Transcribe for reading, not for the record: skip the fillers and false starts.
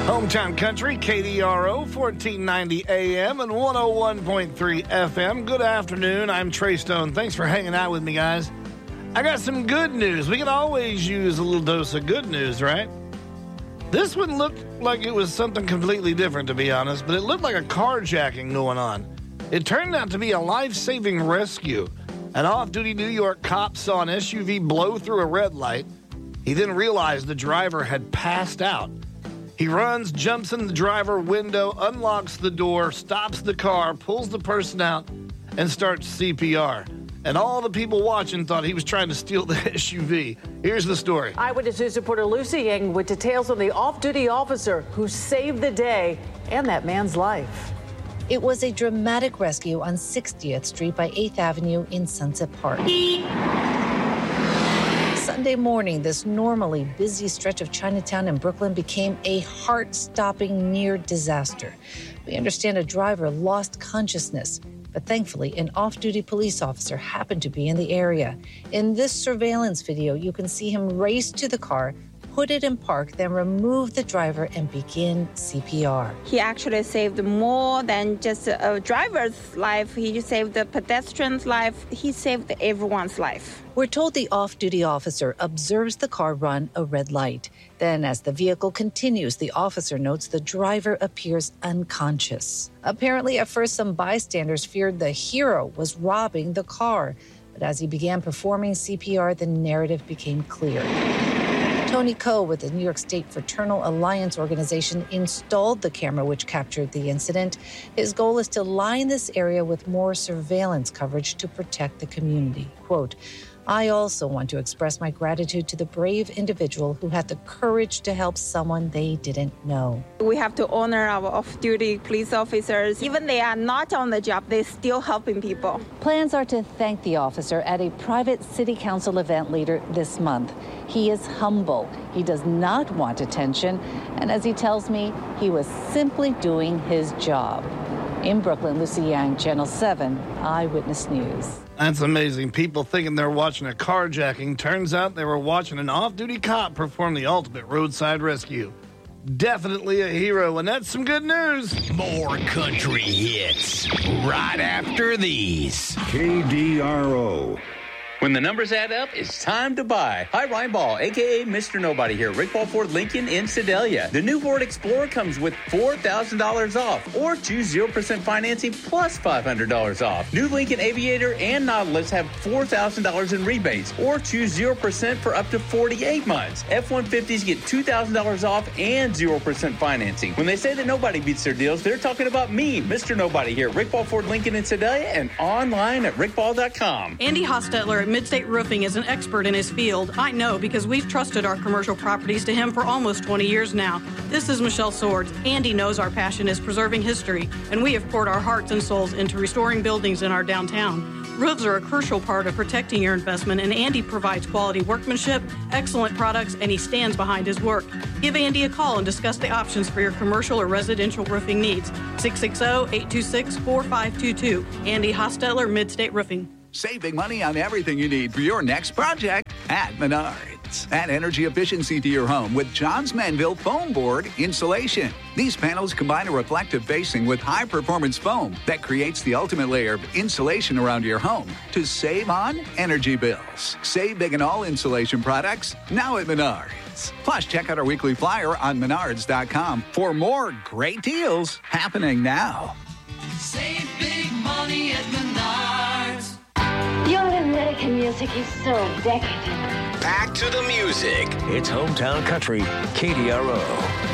Hometown Country, KDRO, 1490 AM and 101.3 FM. Good afternoon. I'm Trey Stone. Thanks for hanging out with me, guys. I got some good news. We can always use a little dose of good news, right? This one looked like it was something completely different, to be honest, but it looked like a carjacking going on. It turned out to be a life-saving rescue. An off-duty New York cop saw an SUV blow through a red light. He then realized the driver had passed out. He runs, jumps in the driver window, unlocks the door, stops the car, pulls the person out, and starts CPR. And all the people watching thought he was trying to steal the SUV. Here's the story. Eyewitness News reporter Lucy Yang with details on the off-duty officer who saved the day and that man's life. It was a dramatic rescue on 60th Street by 8th Avenue in Sunset Park. Sunday morning, this normally busy stretch of Chinatown in Brooklyn became a heart-stopping near disaster. We understand a driver lost consciousness, but thankfully, an off-duty police officer happened to be in the area. In this surveillance video, you can see him race to the car, put it in park, then remove the driver and begin CPR. He actually saved more than just a driver's life. He saved the pedestrian's life. He saved everyone's life. We're told the off-duty officer observes the car run a red light. Then, as the vehicle continues, the officer notes the driver appears unconscious. Apparently, at first, some bystanders feared the hero was robbing the car. But as he began performing CPR, the narrative became clear. Tony Coe with the New York State Fraternal Alliance organization installed the camera which captured the incident. His goal is to line this area with more surveillance coverage to protect the community. Quote, I also want to express my gratitude to the brave individual who had the courage to help someone they didn't know. We have to honor our off-duty police officers. Even they are not on the job, they're still helping people. Plans are to thank the officer at a private city council event later this month. He is humble. He does not want attention. And as he tells me, he was simply doing his job. In Brooklyn, Lucy Yang, Channel 7, Eyewitness News. That's amazing. People thinking they're watching a carjacking. Turns out they were watching an off-duty cop perform the ultimate roadside rescue. Definitely a hero, and that's some good news. More country hits right after these. KDRO. When the numbers add up, it's time to buy. Hi, Ryan Ball, a.k.a. Mr. Nobody here. Rick Ball Ford Lincoln in Sedalia. The new Ford Explorer comes with $4,000 off or choose 0% financing plus $500 off. New Lincoln Aviator and Nautilus have $4,000 in rebates or choose 0% for up to 48 months. F-150s get $2,000 off and 0% financing. When they say that nobody beats their deals, they're talking about me, Mr. Nobody here. Rick Ball Ford Lincoln in Sedalia and online at rickball.com. Andy Hostetler at Midstate Roofing is an expert in his field. I know because we've trusted our commercial properties to him for almost 20 years now. This is Michelle Swords. Andy knows our passion is preserving history, and we have poured our hearts and souls into restoring buildings in our downtown. Roofs are a crucial part of protecting your investment, and Andy provides quality workmanship, excellent products, and he stands behind his work. Give Andy a call and discuss the options for your commercial or residential roofing needs. 660-826-4522. Andy Hostetler, Midstate Roofing. Saving money on everything you need for your next project at Menards. Add energy efficiency to your home with Johns Manville Foam Board Insulation. These panels combine a reflective facing with high-performance foam that creates the ultimate layer of insulation around your home to save on energy bills. Save big on all insulation products now at Menards. Plus, check out our weekly flyer on Menards.com for more great deals happening now. Save big money at Menards. Your American music is so decadent. Back to the music. It's Hometown Country, KDRO.